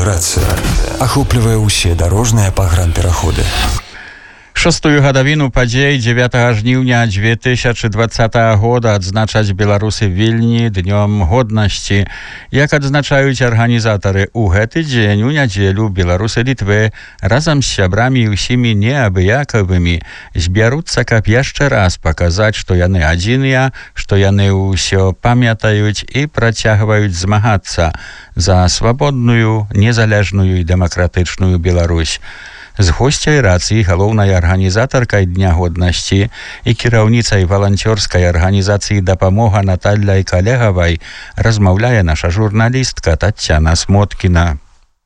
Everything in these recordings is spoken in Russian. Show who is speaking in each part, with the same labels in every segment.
Speaker 1: рацыя ахоплівае ўсе дарожныя пагранпераходы.
Speaker 2: Шостую гадавіну падзей 9 жніўня 2020 года адзначаць беларусы Вільні днём годнасці. Як адзначаюць арганізатары, у гэты дзень у нядзелю беларусы Літвы разам з сябрамі і ўсімі неабыякавымі збяруцца, каб яшчэ раз паказаць, што яны адзіныя, што яны ўсё памятаюць і працягваюць змагацца за свабодную, незалежную і дэмакратычную Беларусь. З госцяй рацыі галоўнай арганізатаркай Дня годнасці і кіраўніцай валанцёрскай арганізацыі «Дапамога» Натальяй Калегавай размаўляе наша журналістка Тацяна Смоткіна.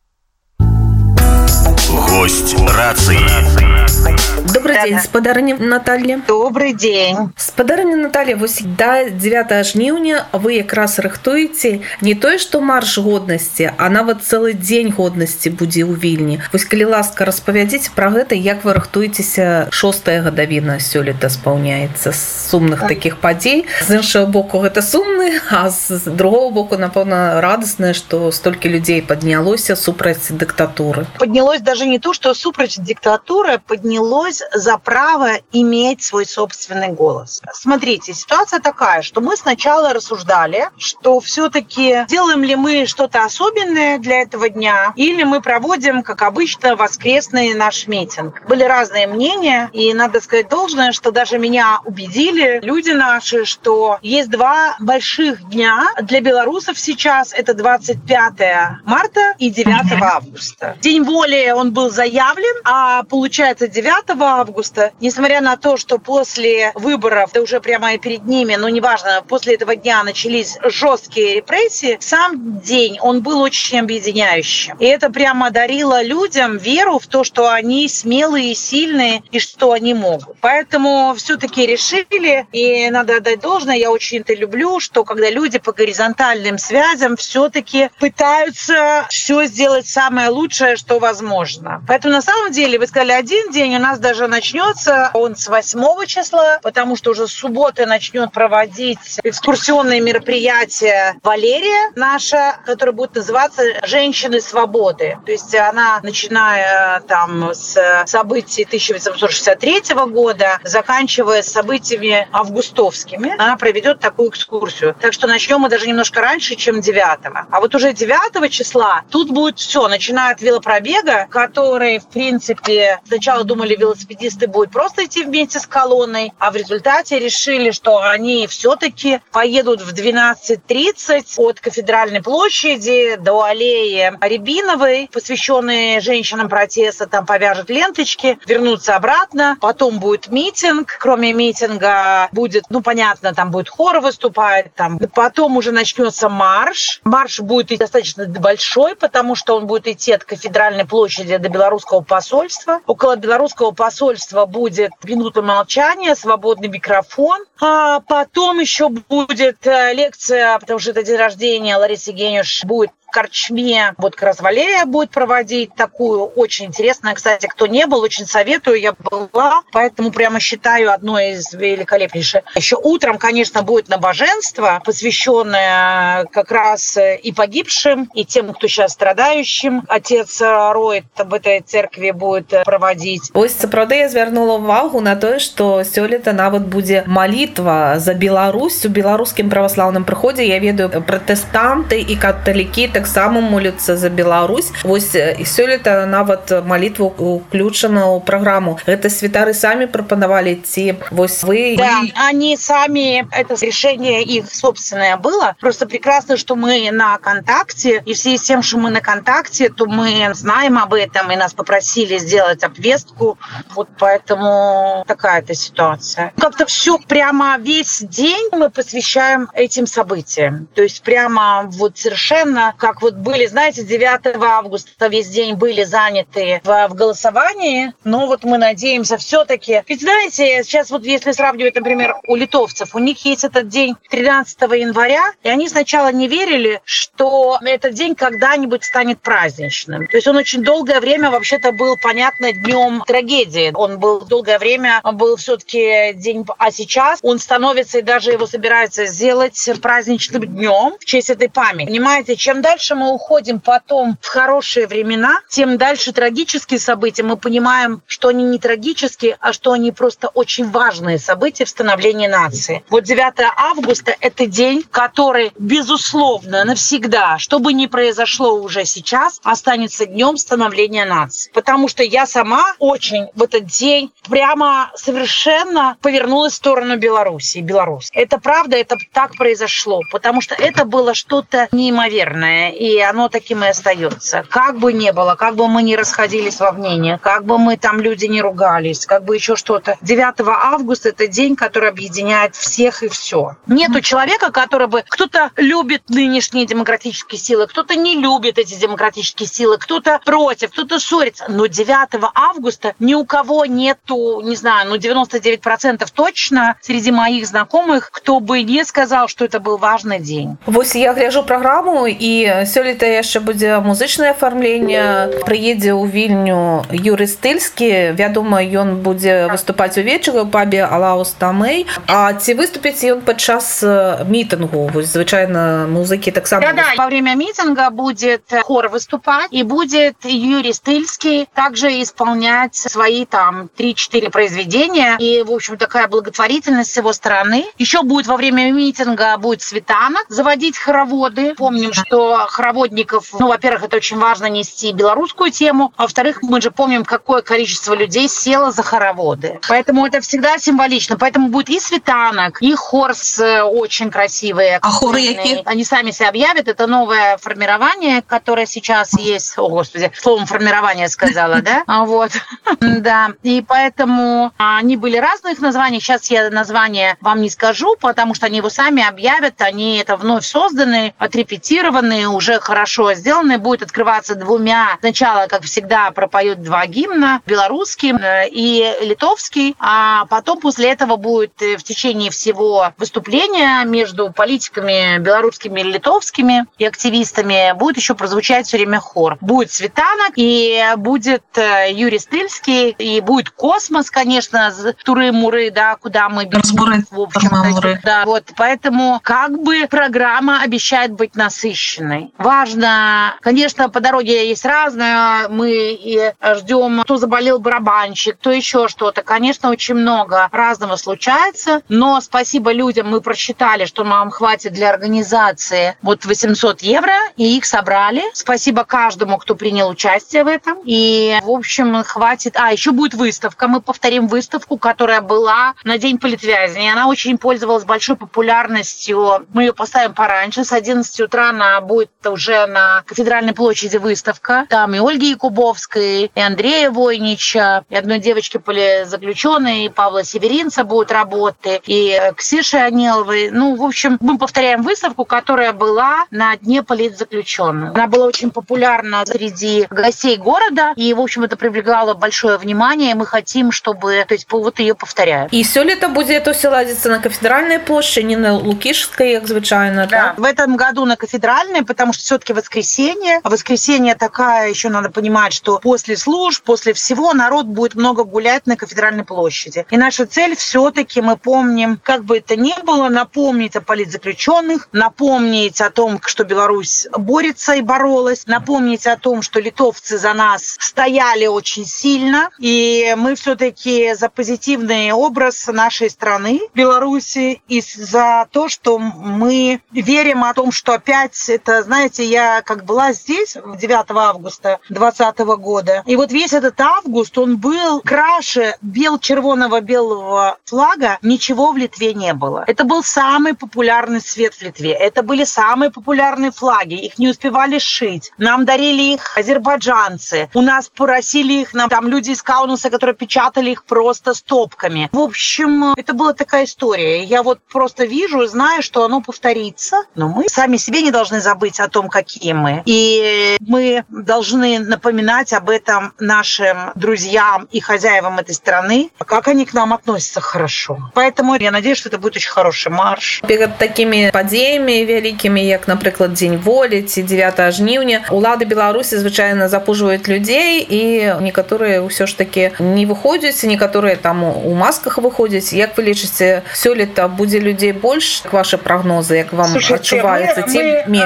Speaker 3: Гость рации.
Speaker 4: Добрый день, спадарыня Наталья.
Speaker 5: Добрый день.
Speaker 4: Спадарыня Наталья, вось да 9 жніўня вы якраз рыхтуеце не тое, што марш годнасці, а нават цэлы дзень годнасці будзе ў Вільні. Вось калі ласка, распавядзіце пра гэта, як вы рыхтуецеся, 6-я гадавіна сёлета спаўняецца з сумных такіх падзей. З іншага боку, гэта сумны, а з другого боку, напэўна, радаснае, што столькі людзей паднялося супраць дыктатуры.
Speaker 5: Поднялось даже не то, что супраць диктатуры, поднялось за право иметь свой собственный голос. Смотрите, ситуация такая, что мы сначала рассуждали, что все-таки делаем ли мы что-то особенное для этого дня, или мы проводим, как обычно, воскресный наш митинг. Были разные мнения, и надо сказать должное, что даже меня убедили люди наши, что есть два больших дня для белорусов сейчас. Это 25 марта и 9 августа. День воли он был заявлен, а получается 9 августа, несмотря на то, что после выборов, да уже прямо и перед ними, но неважно, после этого дня начались жесткие репрессии, сам день, он был очень объединяющим. И это прямо дарило людям веру в то, что они смелые, сильные и что они могут. Поэтому все-таки решили, и надо отдать должное, я очень это люблю, что когда люди по горизонтальным связям все-таки пытаются все сделать самое лучшее, что возможно. Поэтому на самом деле, вы сказали, один день у нас даже начнется, он с 8 числа, потому что уже с субботы начнет проводить экскурсионные мероприятия Валерия наша, которая будет называться «Женщины свободы». То есть она, начиная там с событий 1863 года, заканчивая событиями августовскими, она проведет такую экскурсию. Так что начнем мы даже немножко раньше, чем 9. А вот уже 9 числа тут будет все, начиная от велопробега, который, в принципе, сначала думали, велосипедисты будут просто идти вместе с колонной, а в результате решили, что они все-таки поедут в 12:30 от Кафедральной площади до аллеи Рябиновой, посвященной женщинам протеста, там повяжут ленточки, вернутся обратно, потом будет митинг, кроме митинга будет, понятно, там будет хор выступать, там, потом уже начнется марш. Марш будет достаточно большой, потому что он будет идти от Кафедральной площади до Белорусского посольства. Около Белорусского посольства будет минута молчания, свободный микрофон. А потом еще будет лекция, потому что это день рождения Ларисы Генюш, будет в Корчме. Вот как раз Валерия будет проводить такую очень интересную. Кстати, кто не был, очень советую, я была. Поэтому прямо считаю одной из великолепнейших. Еще утром, конечно, будет набоженство, посвященное как раз и погибшим, и тем, кто сейчас страдающим. Отец Ройт об этой церкви будет проводить.
Speaker 4: Ось, сапраўды, я звярнула ўвагу на тое, што сёлета нават будзе малітва за Беларусь у беларускім праваслаўным прыходзе. Я ведаю, пратэстанты і каталікі таксама моляцца за Беларусь. Вось і сёлета нават малітва уключана ў праграму. Гэта святары самі прапанавалі ці вось вы?
Speaker 5: Да, они сами, это решение их собственное было. Просто прекрасно, что мы на контакте, и в связи с тем, что мы на контакте, то мы знаем об этом, и нас попросили сделать обвестку. Вот поэтому такая-то ситуация. Как-то все прямо весь день мы посвящаем этим событиям. То есть прямо вот совершенно, как вот были, знаете, 9 августа весь день были заняты в голосовании, но вот мы надеемся все-таки. Ведь знаете, сейчас вот если сравнивать, например, у литовцев, у них есть этот день 13 января, и они сначала не верили, что этот день когда-нибудь станет праздничным. То есть он очень долгое время вообще-то был, понятно, днем трагедии. Он был долгое время, был все-таки день, а сейчас он становится и даже его собираются сделать праздничным днем в честь этой памяти. Понимаете, чем дальше больше мы уходим потом в хорошие времена, тем дальше трагические события. Мы понимаем, что они не трагические, а что они просто очень важные события в становлении нации. Вот 9 августа – это день, который, безусловно, навсегда, что бы ни произошло уже сейчас, останется днем становления нации. Потому что я сама очень в этот день прямо совершенно повернулась в сторону Беларуси. Беларусь. Это правда, это так произошло, потому что это было что-то неимоверное, и оно таким и остается. Как бы ни было, как бы мы ни расходились во мнениях, как бы мы там люди не ругались, как бы еще что-то. 9 августа – это день, который объединяет всех и все. Нету человека, который бы... Кто-то любит нынешние демократические силы, кто-то не любит эти демократические силы, кто-то против, кто-то ссорится. Но 9 августа ни у кого нету, не знаю, 99% точно среди моих знакомых, кто бы не сказал, что это был важный день.
Speaker 4: Вось я гляжу праграму, і сёлета яшчэ будзе музычнае афармленне. Прыедзе ў Вільню Юрый Стыльскі. Вядома, ён будзе выступаць увечары ў пабе Алаус Тамэй. А ці выступіць ён падчас мітынгу? Вось звычайна музыкі таксама.
Speaker 5: Да, во время митинга будет хор выступать, и будет Юрий Стыльский также исполнять свои там 3-4 произведения. И, в общем, такая благотворительность с его стороны. Еще будет во время митинга будет светанок, заводить хороводы. Помним, что хороводников, во-первых, это очень важно нести белорусскую тему, а во-вторых, мы же помним, какое количество людей село за хороводы. Поэтому это всегда символично. Поэтому будет и светанок, и хор очень красивый.
Speaker 6: А хоры какие?
Speaker 5: Они сами себя объявят. Это новое формирование, которое сейчас есть. О, Господи, словом формирование сказала, да? Вот. Да. И поэтому они были разных названий. Сейчас я название вам не скажу, потому что они его сами объявят. Они это вновь созданы, отрепетированы, уже хорошо сделаны. Будет открываться двумя. Сначала, как всегда, пропоют 2 гимна. Белорусский и литовский. А потом после этого будет в течение всего выступления между политиками белорусскими и литовскими и активистами будет еще прозвучать все время хор. Будет светанок, и будет Юрий Стыльский, и будет космос, конечно, туры-муры, да, куда мы бежим. В общем, да, вот, поэтому как бы программа обещает быть насыщенной. Важно, конечно, по дороге есть разное, мы и ждем, кто заболел барабанщик, кто еще что-то. Конечно, очень много разного случается, но спасибо людям, мы просчитали, что нам хватит для организации вот 800 евро, и их собрали. Спасибо каждому, кто принял участие в этом. И, в общем, хватит. Еще будет выставка. Мы повторим выставку, которая была на День политвязни. Она очень пользовалась большой популярностью. Мы ее поставим пораньше. С 11 утра она будет уже на Кафедральной площади выставка. Там и Ольги Якубовской, и Андрея Войнича, и одной девочки политзаключенной, и Павла Северинца будут работы, и Ксиши Анеловой. В общем, мы повторяем выставку, которая была на Дне политзаключенных. Она была очень популярна среди гостей города, и, в общем, это привлекало большое внимание. Мы хотим, чтобы... То есть, вот ее повторяем.
Speaker 4: И сёлета будзе это ўсё ладзіцца на Кафедральной площади, не на Лукішскай, как звычайно, да?
Speaker 5: В этом году на Кафедральной, потому что все-таки воскресенье. А воскресенье такая, еще надо понимать, что после служб, после всего народ будет много гулять на Кафедральной площади. И наша цель все-таки, мы помним, как бы это ни было, напомнить о политзаключенных, напомнить о том, что Беларусь борется и боролась, напомнить о том, что литовцы за нас стояли очень сильно, и мы все-таки за позитивный образ нашей страны, Беларуси, и за то, что мы верим о том, что опять это, знаете, я как была здесь 9 августа 2020 года, и вот весь этот август, он был краше червоного белого флага, ничего в Литве не было. Это был самый популярный цвет в Литве. Это были самые популярные флаги. Их не успевали шить. Нам дарили их азербайджанцы. У нас просили их, там люди из Каунаса, которые печатали их просто стопками. В общем, это была такая история. Я вот просто вижу и знаю, что оно повторится. Но мы сами себе не должны забыть о том, какие мы. И мы должны напоминать об этом нашим друзьям и хозяевам этой страны, как они к нам относятся хорошо. Поэтому я надеюсь, что это будет очень хороший марш.
Speaker 4: Перед такими падзеямі вялікімі, як, напрыклад, Дзень волі ці 9 жніўня, улады Беларусі звычайна запужваюць людзей, і некаторыя ўсё ж такі не выходзяць, некаторыя там у масках выходзяць. Як вы лічыце, сёлета будзе людзей больш, ваши прагнозы, як вам адчуваецца, ці менш усё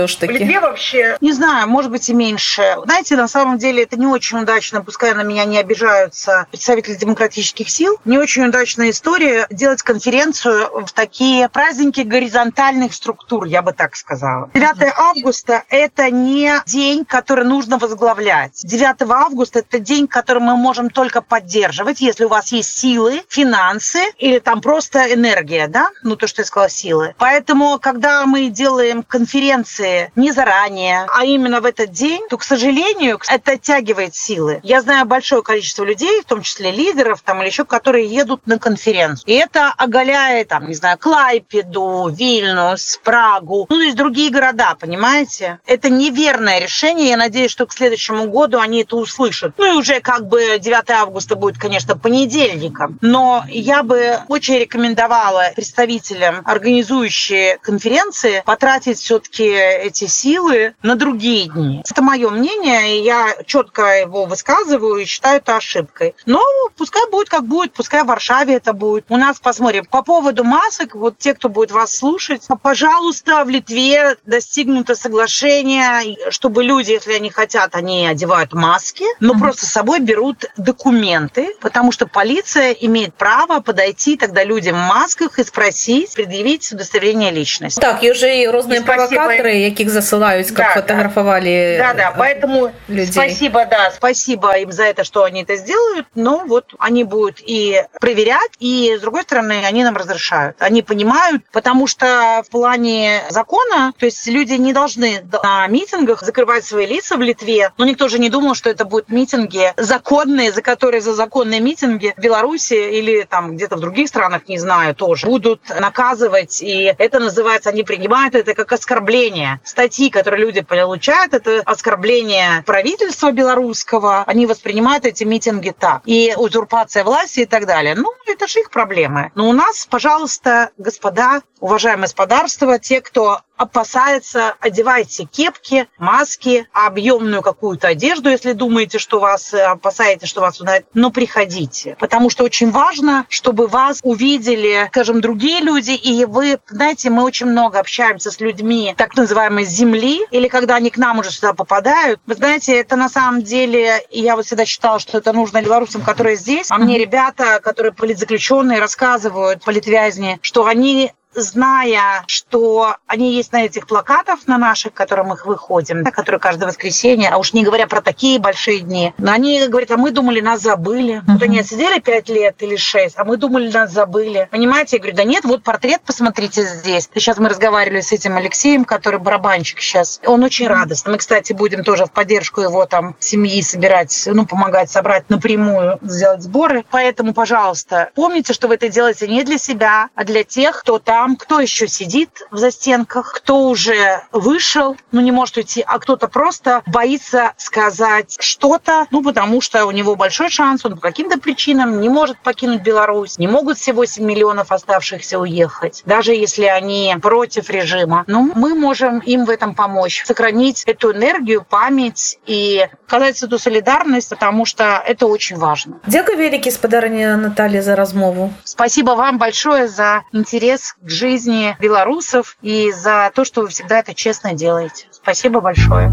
Speaker 4: ж таки?
Speaker 5: В Литве вообще, не знаю, может быть и меньше. Знаете, на самом деле это не очень удачно, пускай на меня не обижаются представители демократических сил, не очень удачная история делать конференцию в такие праздники горизонтальных структур, я бы так сказала. 9 августа – это не день, который нужно возглавлять. 9 августа – это день, который мы можем только поддерживать, если у вас есть силы, финансы или там просто энергия, да? Ну, то, что я сказала, силы. Поэтому, когда мы делаем конференции не заранее, а именно в этот день, то, к сожалению, это оттягивает силы. Я знаю большое количество людей, в том числе лидеров там, или еще, которые едут на конференцию. И это оголяет, там, не знаю, Клайпеду, Вильнюс, Прагу, ну, то есть другие города, понимаете? Это неверное решение. Я надеюсь, что к следующему году они это услышат. Ну, и уже как бы 9 августа будет, конечно, понедельником. Но я бы очень рекомендовала представителям, организующие конференции, потратить все-таки эти силы на другие дни. Это мое мнение, и я четко его высказываю и считаю это ошибкой. Но пускай будет как будет, пускай в Варшаве это будет. У нас, посмотрим, по поводу масок, вот те, кто будет вас слушать, пожалуйста, в Литве достигнуто соглашение, чтобы люди, если они хотят, они одевают маски, но просто с собой берут документы, потому что полиция имеет право подойти тогда людям в масках и спросить, предъявить удостоверение личности.
Speaker 4: Так, и уже и разные провокаторы, яких засылают, как фотографовали
Speaker 5: поэтому
Speaker 4: людей.
Speaker 5: Спасибо им за это, что они это сделают, но вот они будут и проверять, и, с другой стороны, они нам разрешают. Они понимают, потому что в плане закона, то есть люди не должны на митингах закрывать свои лица в Литве, но никто же не думал, что это будут митинги законные, за законные митинги в Беларуси или там где-то в других странах, не знаю, тоже будут наказывать, и это называется, они принимают это как оскорбление. Статьи, которые люди получают, это оскорбление правительства белорусского, они воспринимают эти митинги так. И узурпация власти и так далее. Ну, это же их проблемы. Но у нас, пожалуйста, господа, уважаемое господарство, те, кто опасается, одевайте кепки, маски, объемную какую-то одежду, если думаете, что вас опасаетесь, что вас ударят, но приходите. Потому что очень важно, чтобы вас увидели, скажем, другие люди, и вы, знаете, мы очень много общаемся с людьми, так называемой земли, или когда они к нам уже сюда попадают. Вы знаете, это на самом деле, я вот всегда считала, что это нужно белорусам, которые здесь, а мне ребята, которые политзаключенные, рассказывают, политвязни, что они, зная, что они есть на этих плакатах, на наших, к которым мы выходим, которые каждое воскресенье, а уж не говоря про такие большие дни, но они говорят, а мы думали, нас забыли. Вот они отсидели 5 лет или 6, а мы думали, нас забыли. Понимаете? Я говорю, да нет, вот портрет, посмотрите здесь. Сейчас мы разговаривали с этим Алексеем, который барабанщик сейчас. Он очень радостный. Мы, кстати, будем тоже в поддержку его там семьи собирать, помогать собрать напрямую, сделать сборы. Поэтому, пожалуйста, помните, что вы это делаете не для себя, а для тех, кто там, кто еще сидит в застенках, кто уже вышел, не может уйти, а кто-то просто боится сказать что-то, потому что у него большой шанс, он по каким-то причинам не может покинуть Беларусь, не могут все 8 миллионов оставшихся уехать, даже если они против режима. Мы можем им в этом помочь, сохранить эту энергию, память и показать эту солидарность, потому что это очень важно.
Speaker 4: Дякую великий, спадарыня Наталья, за размову.
Speaker 5: Спасибо вам большое за интерес к жизни белорусов и за то, что вы всегда это честно делаете. Спасибо большое.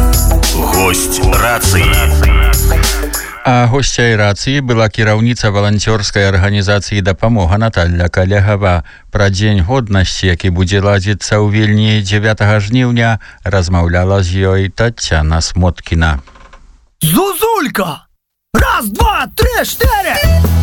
Speaker 3: Гость рации.
Speaker 2: А гостяй рацыі была кіраўніца валанцёрскай арганізацыі «Дапамога» Наталья Калегава. Пра дзень годнасці, які будзе ладзіцца ў Вільні 9 жніўня, размаўляла з ёй Татьяна Смоткіна.
Speaker 6: Зузулька! Раз, два, три, 4!